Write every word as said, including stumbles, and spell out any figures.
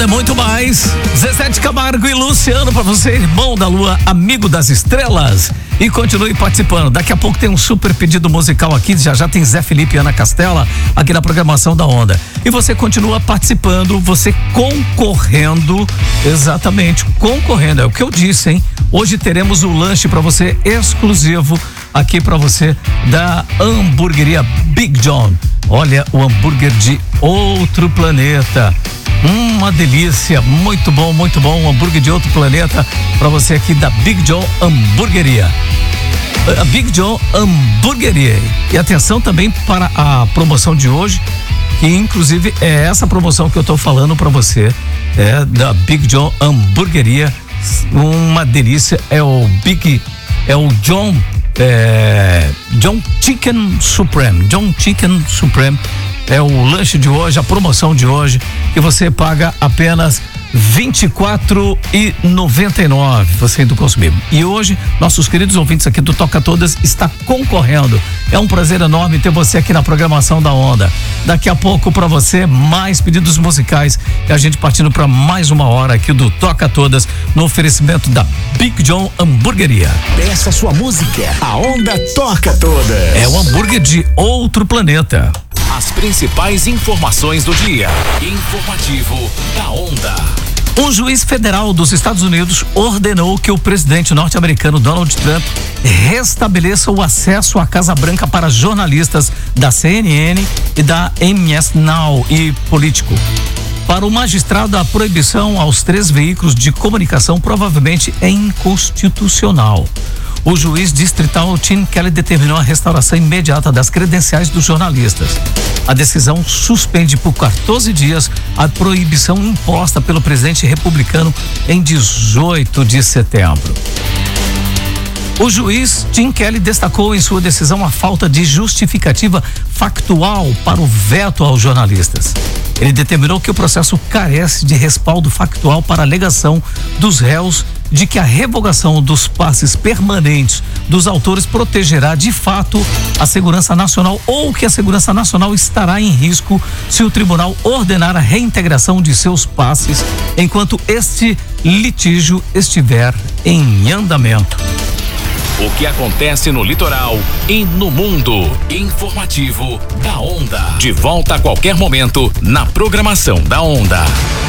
muito mais. Zezé de Camargo e Luciano pra você, irmão da lua, amigo das estrelas. E continue participando. Daqui a pouco tem um super pedido musical aqui. Já já tem Zé Felipe e Ana Castela aqui na programação da Onda. E você continua participando, você concorrendo. Exatamente, concorrendo. É o que eu disse, hein? Hoje teremos o lanche pra você exclusivo aqui pra você da hamburgueria Big John. Olha, o hambúrguer de outro planeta. Uma delícia, muito bom, muito bom. Um hambúrguer de outro planeta para você aqui da Big John Hamburgueria. A Big John Hamburgueria. E atenção também para a promoção de hoje, que inclusive é essa promoção que eu tô falando para você, é da Big John Hamburgueria. Uma delícia, é o Big, é o John, é, John Chicken Supreme, John Chicken Supreme. É o lanche de hoje, a promoção de hoje, que você paga apenas vinte e quatro reais e noventa e nove centavos, você indo consumir. E hoje, nossos queridos ouvintes aqui do Toca Todas está concorrendo. É um prazer enorme ter você aqui na programação da Onda. Daqui a pouco para você, mais pedidos musicais e a gente partindo para mais uma hora aqui do Toca Todas, no oferecimento da Big John Hamburgueria. Peça sua música, a Onda toca todas. É o hambúrguer de outro planeta. As principais informações do dia. Informativo da Onda. Um juiz federal dos Estados Unidos ordenou que o presidente norte-americano Donald Trump restabeleça o acesso à Casa Branca para jornalistas da C N N e da M S Now e Político. Para o magistrado, a proibição aos três veículos de comunicação provavelmente é inconstitucional. O juiz distrital Tim Kelly determinou a restauração imediata das credenciais dos jornalistas. A decisão suspende por quatorze dias a proibição imposta pelo presidente republicano em dezoito de setembro. O juiz Tim Kelly destacou em sua decisão a falta de justificativa factual para o veto aos jornalistas. Ele determinou que o processo carece de respaldo factual para a alegação dos réus de que a revogação dos passes permanentes dos autores protegerá de fato a segurança nacional ou que a segurança nacional estará em risco se o tribunal ordenar a reintegração de seus passes enquanto este litígio estiver em andamento. O que acontece no litoral e no mundo. Informativo da Onda. De volta a qualquer momento na programação da Onda.